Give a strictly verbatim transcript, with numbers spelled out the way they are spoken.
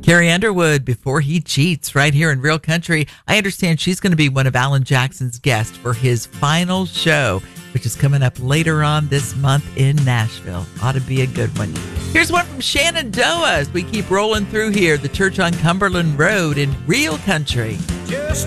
Carrie Underwood, Before He Cheats, right here in Real Country. I understand she's going to be one of Alan Jackson's guests for his final show, which is coming up later on this month in Nashville. Ought to be a good one. Here's one from Shenandoah as we keep rolling through here, the church on Cumberland Road in Real Country. Just